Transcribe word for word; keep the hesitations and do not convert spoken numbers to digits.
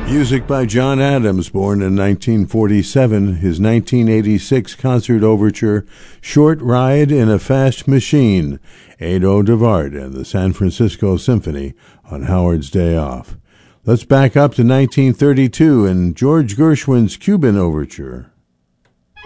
Music by John Adams, born in nineteen forty-seven, his nineteen eighty-six concert overture, Short Ride in a Fast Machine, Ado Devard and the San Francisco Symphony on Howard's Day Off. Let's back up to nineteen thirty-two and George Gershwin's Cuban Overture.